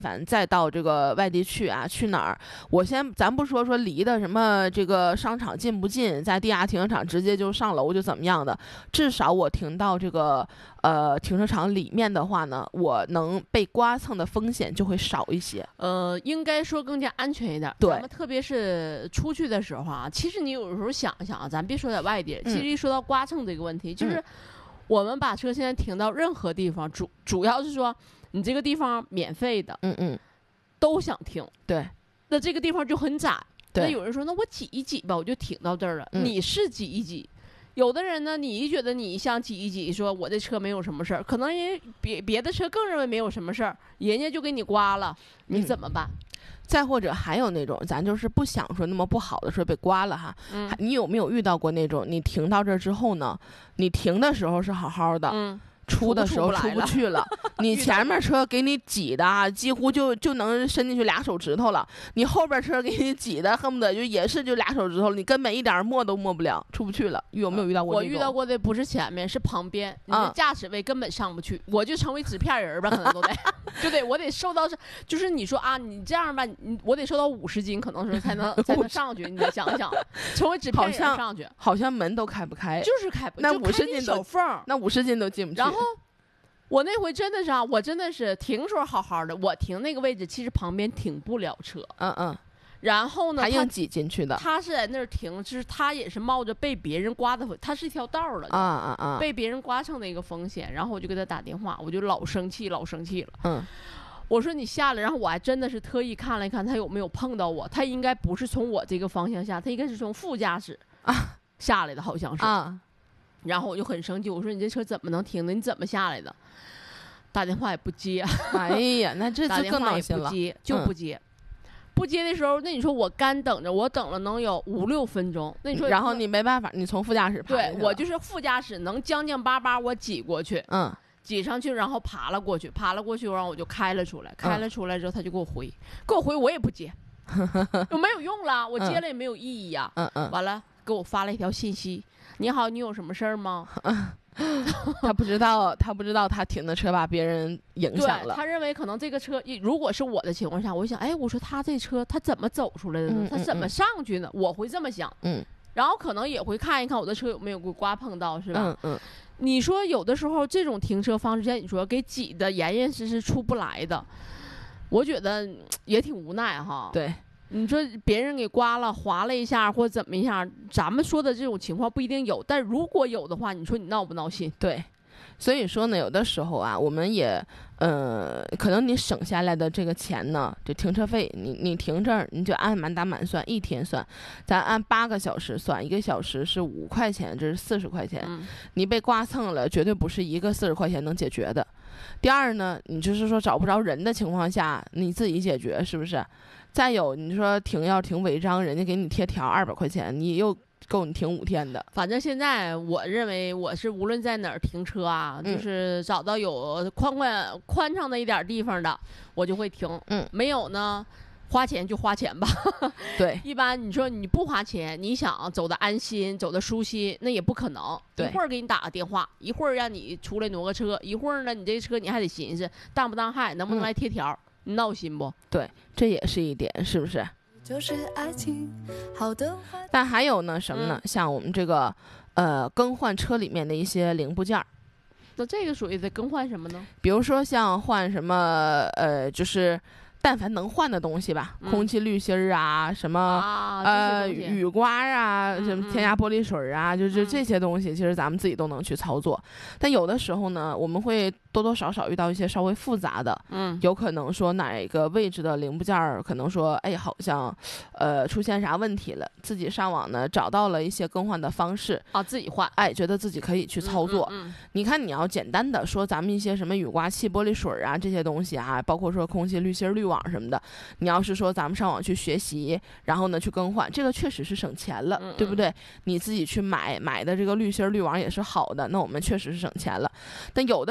反正再到这个外地去啊，去哪儿？咱不说离的什么这个商场近不近，在地下停车场直接就上楼就怎么样的，至少我停到这个停车场里面的话呢，我能被刮蹭的风险就会少一些。 应该说更加安全一点。 对， 咱们特别是出去的时候啊，其实你有时候想一想啊，咱别说在外地，其实一说到刮蹭这个问题，就是我们把车现在停到任何地方，主要是说。你这个地方免费的，都想停， 对， 那这个地方就很窄， 对， 那有人说，那我挤一挤吧，我就停到这儿了。你是挤一挤，有的人呢，你觉得你想挤一挤，说我这车没有什么事儿，可能人别的车更认为没有什么事儿，人家就给你刮了，你怎么办？ 再或者还有那种，咱就是不想说那么不好的说被刮了哈。你有没有遇到过那种，你停到这儿之后呢，你停的时候是好好的，出的时候出不去了，你前面车给你挤的几乎就能伸进去俩手指头了，你后边车给你挤的恨不得也是就俩手指头了，你根本一点摸都摸不了，出不去了。有没有遇到过？ 我遇到过的不是前面，是旁边，你的驾驶位根本上不去，我就成为纸片人吧，可能都得，我得受到就是你说啊，你这样吧，我得受到50斤，可能是才能上去，你再想想，成为纸片人上去， 好像门都开不开， 就是开不， 那50斤小缝， 那50斤都进不去。 然后我那回真的是我真的是停时候好好的，我停那个位置，其实旁边停不了车，然后呢， 他硬挤进去的， 他是在那儿停，就是他也是冒着被别人刮的，他是一条道了，被别人刮蹭的一个风险。然后我就给他打电话，我就老生气了，我说你下来，然后我还真的是特意看了一看他有没有碰到我，他应该不是从我这个方向下，他应该是从副驾驶下来的，好像是然后我就很生气，我说你这车怎么能停呢？你怎么下来的？打电话也不接， 哎呀，那这就更闹心了， 就不接。不接的时候，那你说我干等着，我等了能有5、6分钟。那你说， 然后你没办法，你从副驾驶爬对我就是副驾驶，能将巴巴我挤过去，挤上去，然后爬了过去，然后我就开了出来，之后他就给我回，我也不接，我没有用了，我接了也没有意义呀。完了给我发了一条信息。你好，你有什么事儿吗？ 他不知道他停的车把别人影响了。 他认为可能这个车，如果是我的情况下，我想，我说他这车他怎么走出来的呢？他怎么上去呢？我会这么想。然后可能也会看一看我的车有没有给刮碰到，是吧？你说有的时候这种停车方式，像你说给挤的严严实实出不来的，我觉得也挺无奈哈。 对。 你说别人给刮了划了一下或者怎么一下，咱们说的这种情况不一定有，但如果有的话，你说你闹不闹心？ 对，所以说呢，有的时候啊，我们也可能你省下来的这个钱呢，这停车费你停这儿你就按满打满算，一天算，咱按8个小时算，1个小时是5块钱，这是40块钱，你被刮蹭了，绝对不是一个40块钱能解决的。第二呢，你就是说找不着人的情况下，你自己解决是不是？再有你说要停违章，人家给你贴条200块钱，你又够你停5天的。 反正现在我认为我是无论在哪儿停车啊，就是找到有宽敞的一点地方的，我就会停。没有呢，花钱就花钱吧。 对， 一般你说你不花钱，你想走的安心，走的舒心，那也不可能。一会儿给你打个电话，一会儿让你出来挪个车，一会儿呢，你这车你还得寻思当不当害，能不能来贴条。你闹心不？ 对，这也是一点，是不是？就是爱情，好的。但还有呢，什么呢？像我们这个更换车里面的一些零部件， 那这个属于在更换什么呢？ 比如说像换什么就是但凡能换的东西吧，空气滤芯儿啊，什么雨刮啊，什么添加玻璃水啊，就是这些东西，其实咱们自己都能去操作。但有的时候呢，我们会多多少少遇到一些稍微复杂的，有可能说哪个位置的零部件可能说，好像出现啥问题了，自己上网呢找到了一些更换的方式啊，自己换， 觉得自己可以去操作。你看，你要简单的说咱们一些什么雨刮器、玻璃水啊这些东西啊，包括说空气滤芯、滤网什么的，你要是说咱们上网去学习，然后呢去更换，这个确实是省钱了，对不对？你自己去买的这个滤芯、滤网也是好的，那我们确实是省钱了。但有的时候呢，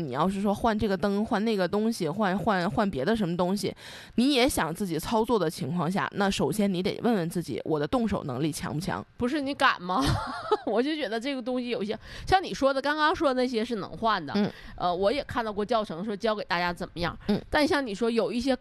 你要是说换这个灯，换那个东西，换别的什么东西，你也想自己操作的情况下，那首先你得问问自己，我的动手能力强不强？ 不是你敢吗？我就觉得这个东西有些像你说的，刚刚说的那些是能换的。我也看到过教程说教给大家怎么样。但像你说有一些